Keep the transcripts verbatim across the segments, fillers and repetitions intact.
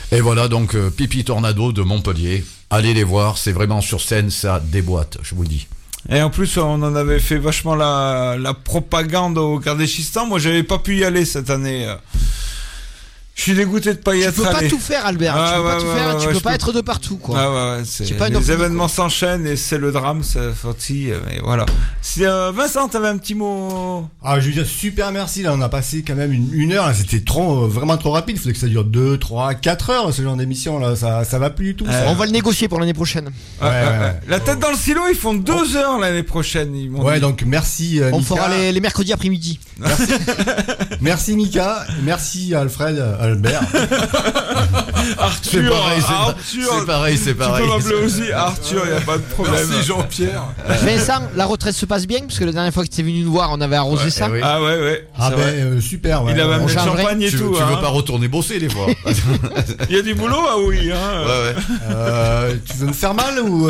Et voilà donc euh, Pipi Tornado de Montpellier. Allez les voir, c'est vraiment sur scène, ça déboîte, je vous le dis. Et en plus, on en avait fait vachement la, la propagande au Kardashistan. Moi, j'avais pas pu y aller cette année. Je suis dégoûté de pas y tu être peux allé. pas tout faire, Albert. Ah, tu peux ouais, pas tout ouais, faire. ouais, tu ouais, peux pas peux... être de partout, quoi. Ah ouais, ouais c'est... c'est pas les une événements s'enchaînent et c'est le drame, c'est aussi. Mais voilà. Si, euh, Vincent, t'avais un petit mot. Ah, je veux dire, super merci. Là, on a passé quand même une, une heure. Là, c'était trop, euh, vraiment trop rapide. Il faudrait que ça dure deux, trois, quatre heures, ce genre d'émission. Là, ça, ça va plus du tout. Euh, ça. On va le négocier pour l'année prochaine. Ouais, ouais, ouais, ouais. La tête dans le silo, ils font deux oh. heures l'année prochaine. Ils m'ont ouais, dit. donc merci. Euh, on Mika. fera les, les mercredis après-midi. Merci, merci Mika. Merci Alfred, Albert. Arthur, c'est pareil, c'est, Arthur, c'est pareil, c'est pareil. Tu peux m'appeler aussi Arthur, il n'y a pas de problème. Merci Jean-Pierre. Vincent, la retraite se passe bien parce que la dernière fois que tu es venu nous voir, on avait arrosé Ouais, ça. eh oui. Ah ouais, ouais. Ah ben euh, super. Ouais, il avait ouais. amené le champagne et tu, tout. tu hein. veux pas retourner bosser des fois. Il y a du boulot, ah oui. Hein. Ouais, ouais. Euh, tu veux me faire mal ou euh...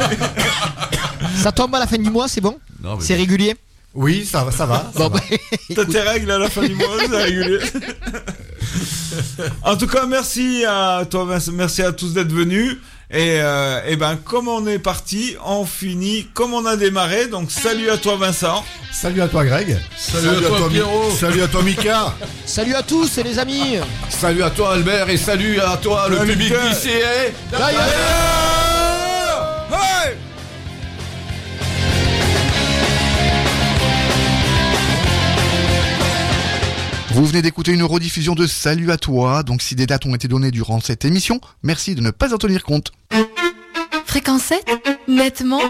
Ça tombe à la fin du mois, c'est bon. Non, mais... C'est régulier. Oui, ça va, ça va. Ça Bon, va. bah, T'as tes règles à la fin du mois, c'est régulier. En tout cas, merci à toi, Vincent, merci à tous d'être venus. Et, euh, et ben, comme on est parti, on finit comme on a démarré. Donc, salut à toi, Vincent. Salut à toi, Greg. Salut, salut à toi, Pierrot. Mi- salut à toi, Mika. salut à tous et les amis. Salut à toi Albert et salut à toi le Salut, public Mika. d'ici. Eh D'ailleurs. Hey! Vous venez d'écouter une rediffusion de Salut à toi, donc si des dates ont été données durant cette émission, merci de ne pas en tenir compte. Fréquence sept, nettement